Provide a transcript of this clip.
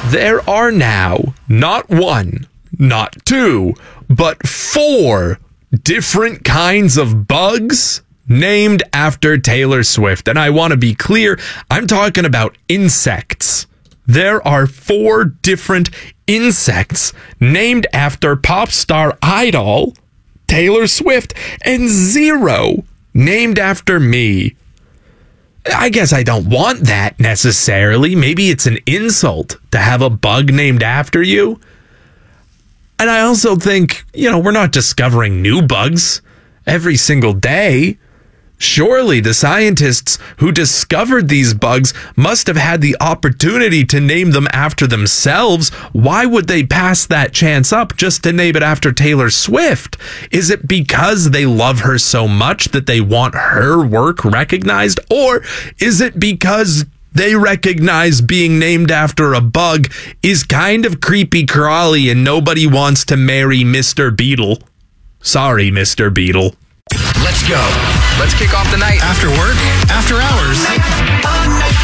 There are now not one, not two, but 4 different kinds of bugs named after Taylor Swift. And I want to be clear, I'm talking about insects. There are 4 different insects named after pop star idol Taylor Swift, and 0 named after me. I guess I don't want that necessarily. Maybe it's an insult to have a bug named after you. And I also think, we're not discovering new bugs every single day. Surely the scientists who discovered these bugs must have had the opportunity to name them after themselves. Why would they pass that chance up just to name it after Taylor Swift? Is it because they love her so much that they want her work recognized? Or is it because they recognize being named after a bug is kind of creepy crawly and nobody wants to marry Mr. Beetle? Sorry, Mr. Beetle. Let's go. Let's kick off the night. After work, after hours.